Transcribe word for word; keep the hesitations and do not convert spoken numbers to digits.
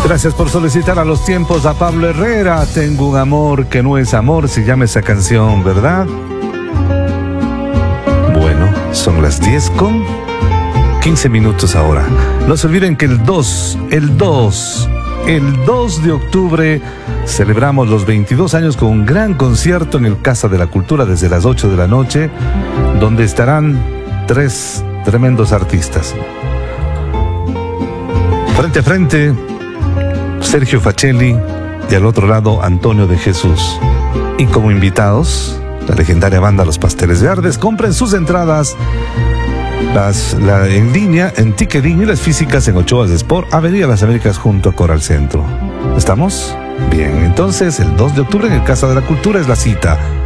Gracias por solicitar a los tiempos a Pablo Herrera. Tengo un amor que no es amor, se llama esa canción, ¿verdad? Bueno, son las diez con quince minutos ahora. No se olviden que el dos, el dos, el dos de octubre celebramos los veintidós años con un gran concierto en el Casa de la Cultura desde las ocho de la noche, donde estarán tres tremendos artistas. Frente a frente, Sergio Facelli, y al otro lado Antonio de Jesús. Y como invitados, la legendaria banda Los Pasteles Verdes. Compren sus entradas las, la, en línea en Ticketing y las físicas en Ochoas Sport, Avenida Las Américas junto a Coral Centro. ¿Estamos? Bien, entonces el dos de octubre en el Casa de la Cultura es la cita.